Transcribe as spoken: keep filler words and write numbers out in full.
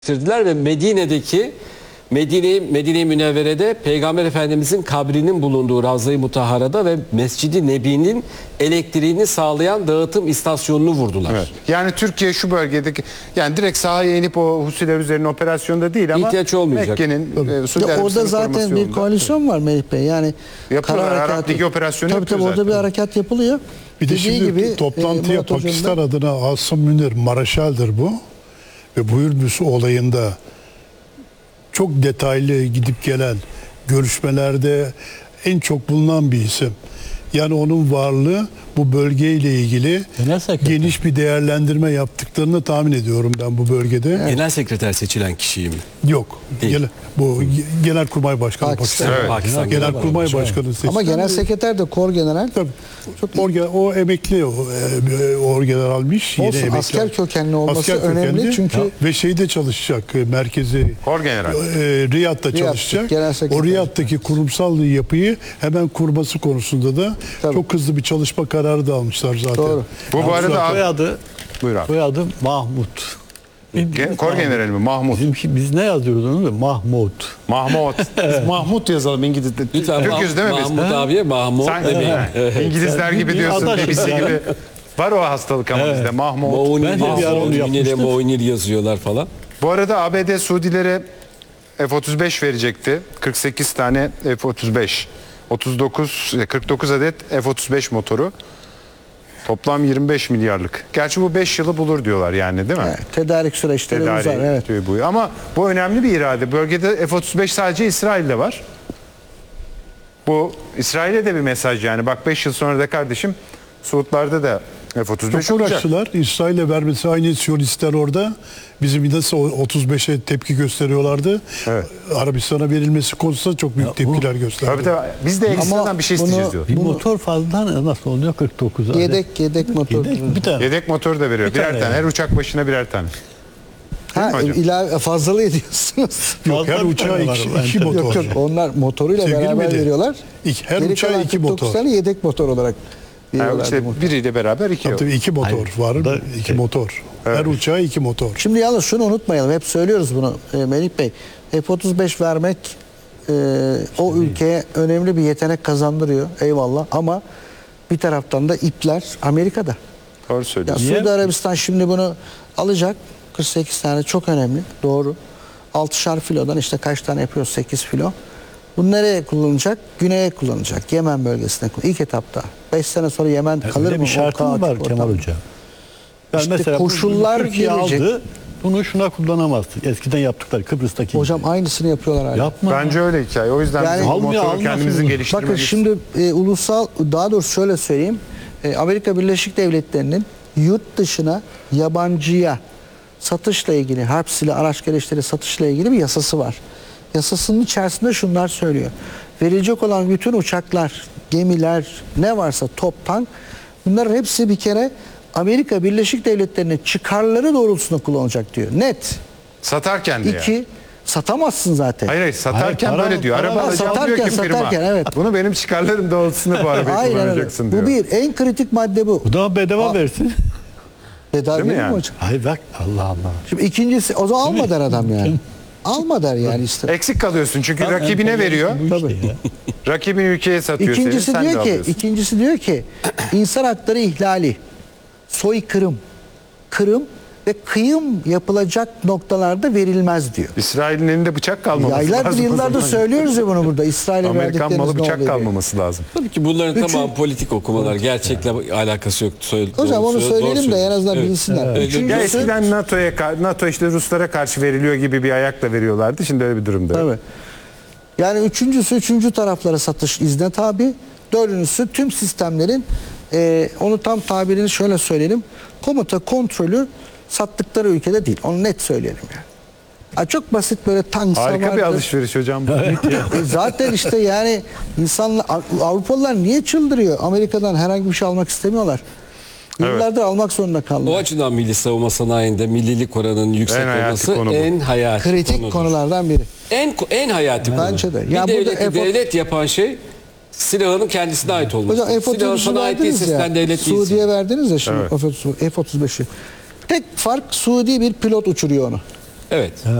Getirdiler ve Medine'deki Medine-i Medine Münevvere'de Peygamber Efendimizin kabrinin bulunduğu Ravza-i Mutahhara'da ve Mescid-i Nebi'nin elektriğini sağlayan dağıtım istasyonunu vurdular. Evet. Yani Türkiye şu bölgedeki, yani direkt sahaya inip o Husiler üzerine operasyonda değil ama İhtiyaç olmayacak. Mekke'nin e, Suudi Ya orada Arabistan'ı zaten koruması bir yolunda. koalisyon var Melih Bey. Yani Yapıyorlar, kara Arap harekatı. Ligi operasyonu tabii, yapıyor tabii, orada zaten. bir harekat yapılıyor. Bir de Dediği şimdi gibi, toplantıya e, Murat Hocam Pakistan da- adına Asım Münir Maraşal'dır bu. Ve bu Hürmüz olayında çok detaylı gidip gelen görüşmelerde en çok bulunan bir isim. Yani onun varlığı bu bölgeyle ilgili geniş bir değerlendirme yaptıklarını tahmin ediyorum ben bu bölgede. Genel sekreter seçilen kişiyim. Yok. Değil. Gene- bu Genelkurmay Başkanı Pakistan. Pakistan. Evet. Pakistan Genelkurmay Başkanı seçti. Ama genel sekreter de kor general. Tabii. Orge- o emekli o, e, orgeneralmiş. Yeni Olsun, emekli. asker kökenli olması Asker önemli kökenli. çünkü- Ya, ve şeyde çalışacak e, merkezi Kor general. e, Riyad'da çalışacak. genel sekreter. O Riyad'daki kurumsal yapıyı hemen kurması konusunda da Tabii. çok hızlı bir çalışma kararı da almışlar zaten. Doğru. Bu bu arada abi, Soyadı, buyur abi. soyadı Mahmut. Ge- Kor general mi? Mahmut. Bizimki, biz ne yazıyoruz onu da? Mahmut. Mahmut. Biz Mahmut yazalım İngilizce. Lütfen Türküz değil mi biz? Mahmut abiye Mahmut Sen demeyin. de İngilizler gibi Bir diyorsun. adaşız B B C yani. gibi. Var o hastalık ama bizde. Mahmut. Moğnil, Ben de bir ara onu Moğnil, yapmıştım. Moğnil yazıyorlar falan. Bu arada A B D Suudilere F otuz beş verecekti. kırk sekiz tane F otuz beş. otuz dokuz, kırk dokuz adet F otuz beş motoru. Toplam yirmi beş milyarlık. Gerçi bu beş yılı bulur diyorlar yani, değil mi? Evet, tedarik süreçleri uzar. Tedariği Evet. tüyü bu. Ama bu önemli bir irade. Bölgede F otuz beş sadece İsrail'de var. Bu İsrail'e de bir mesaj yani. Bak beş yıl sonra da kardeşim Suudlarda da F otuz beş Çok olacak. uğraştılar. İsrail'e vermesi aynı Siyonistler orada. Bizim nasıl otuz beşe tepki gösteriyorlardı. Evet. Arabistan'a verilmesi konusunda çok büyük tepkiler gösterdi. Tabii tabii. Biz de ekstradan bir şey bunu- isteyeceğiz diyor. Bir Bunu- motor fazladan nasıl oluyor? kırk dokuz adet. Yedek yedek motor. Yedek bir tane. Yedek motor da veriyor. Bir birer tane tane. yani. Her uçak başına birer tane. Ha, mi hocam? ilave fazlalığı ediyorsunuz. Yok, her Fazla bir uçağa tane var iki, bence. iki motor. Yok yok, onlar motoruyla Sevgili beraber Melih, veriyorlar. İki- her Geri uçağa kalan iki kırk dokuz motor. tane yedek motor olarak Yani veriyorlar. işte bu. biriyle beraber iki. Tabii, tabii iki motor var. da- iki motor. Her uçağa iki motor. Şimdi yalnız şunu unutmayalım. Hep söylüyoruz bunu e, Melih Bey. F otuz beş vermek e, o ülkeye önemli bir yetenek kazandırıyor. Eyvallah. Ama bir taraftan da ipler Amerika'da. Doğru Ya söylüyorsun. Niye? Suudi Arabistan şimdi bunu alacak. kırk sekiz tane çok önemli. Doğru. altışar filodan işte kaç tane yapıyor? sekiz filo. Bu nereye kullanılacak? Güney'e kullanılacak. Yemen bölgesine kullanılacak. İlk etapta. beş sene sonra Yemen kalır Öyle mı? bir şartı O mı var kaotik Kemal ortam. Hoca? Ben İşte mesela bunu koşullar Türkiye gelecek. aldı. Bunu şuna kullanamazsın. Eskiden yaptıkları Kıbrıs'taki. Hocam aynısını yapıyorlar hala. yapma. Bence öyle hikaye. O yüzden Yani- bizim bu Almıyor, motoru almasın kendimizin bunu. geliştirmemiz. Bakın şimdi e, ulusal, daha doğrusu şöyle söyleyeyim. E, Amerika Birleşik Devletleri'nin yurt dışına yabancıya satışla ilgili, harp silah araç gereçleri satışla ilgili bir yasası var. Yasasının içerisinde şunlar söylüyor. Verilecek olan bütün uçaklar, gemiler, ne varsa top, tank, bunların hepsi bir kere Amerika Birleşik Devletleri'nin çıkarları doğrultusunda kullanılacak diyor. Net. Satarken de yani. İki, satamazsın zaten. Hayır hayır satarken Hayır, para- böyle diyor. Araba para- alacağım Satarken, diyor ki firma. satarken, evet. Bunu benim çıkarlarım doğrultusunda bu arabayı Aynen öyle. kullanacaksın diyor. Bu bir. En kritik madde bu. Bu da bedava Aa. versin. Bedava Değil mi değil mi yani? hocam? Hayır bak Allah Allah. Şimdi ikincisi, o zaman alma der adam yani. Alma der yani işte. Eksik kalıyorsun çünkü rakibine veriyor. Bu işte Tabii. ya. Rakibin ülkeye satıyor İkincisi seni. Sen de diyor ki, alıyorsun. ikincisi diyor ki insan hakları ihlali, soykırım, kırım ve kıyım yapılacak noktalarda verilmez diyor. İsrail'in elinde bıçak kalmaması Aylardır lazım. o yıllardır zaman. söylüyoruz ya bunu burada. İsrail'e Amerikan verdikleriniz malı ne bıçak oluyor diye. kalmaması lazım. Tabii ki bunların Üçün- tamamı politik okumalar. Gerçekle alakası yok. Söyle- Hocam doğru onu söyle- doğru söyleyelim de en söylüyorsun. azından Evet. bilsinler. Evet. Ya Üçüncüsü, eskiden NATO'ya ka- NATO işte Ruslara karşı veriliyor gibi bir ayakla veriyorlardı. Şimdi öyle bir durumda. yok. tabii. Yani üçüncüsü, üçüncü taraflara satış izne tabi. Dördüncüsü tüm sistemlerin, e, onu tam tabirini şöyle söyleyelim. Komuta kontrolü sattıkları ülkede değil. Onu net söyleyelim yani. Ha, çok basit böyle tank Harika bir savardır. alışveriş hocam. bu. E zaten işte yani insanlar, Avrupalılar niye çıldırıyor? Amerika'dan herhangi bir şey almak istemiyorlar. Yıllardır almak zorunda O kaldılar. açıdan milli savunma sanayinde millilik oranının yüksek En hayati olması konu bu. en hayati Kritik konudur. konulardan biri. En en hayati konu. Bence de. Bir Ya burada devleti F- devlet yapan şey silahının kendisine ait olması. Hocam F Silahın otuz sana beşi ait verdiniz değilse ya. sen devlet değilsin. Suudi'ye verdiniz ya şimdi Evet. F otuz beşi. Tek fark Suudi bir pilot uçuruyor onu. Evet.